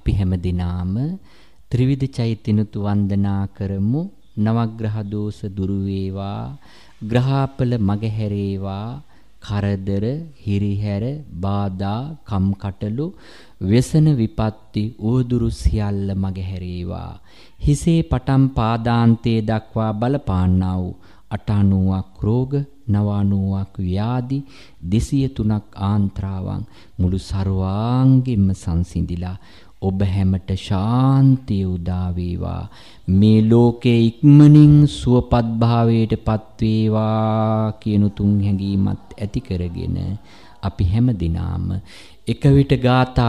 අපි හැම දිනාම ත්‍රිවිධ චෛත්‍යනුත් වන්දනා කරමු. නවග්‍රහ දෝෂ දුරු වේවා, ග්‍රහාපල මගහැරේවා, කරදර, හිරිහැර, බාධා, කම්කටොළු, व्यसन විපත්ති උවදුරු සියල්ල මගහැරේවා. හිසේ පටන් පාදාන්තයේ දක්වා බලපාන්නා වූ 90ක් රෝග, 90ක් ව්‍යාධි, 203ක් ආන්ත්‍රාවන් මුළු ਸਰවාංගෙම සංසිඳිලා ඔබ හැමට ශාන්තිය උදා වේවා. මේ ලෝකයේ ඉක්මනින් සුවපත් භාවයට පත් වේවා කියන තුන් හැඟීමත් ඇති කරගෙන අපි හැම දිනාම එක විට ගාථා